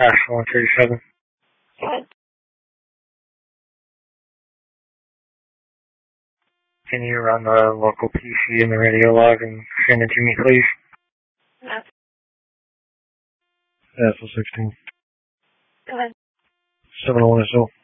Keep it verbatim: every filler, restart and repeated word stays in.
Asheville one thirty-seven. Go ahead. Can you run the local P C and the radio log and send it to me, please? No. Asheville sixteen. Go ahead. seven oh one S O.